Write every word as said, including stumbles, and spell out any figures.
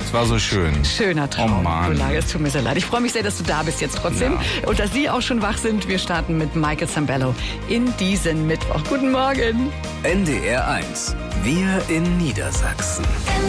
Es war so schön. Schöner Traum. Oh Mann. Gulaga, es tut mir sehr leid. Ich freue mich sehr, dass du da bist jetzt trotzdem. Ja. Und dass Sie auch schon wach sind. Wir starten mit Michael Sambello in diesen Mittwoch. Guten Morgen. N D R eins. Wir in Niedersachsen.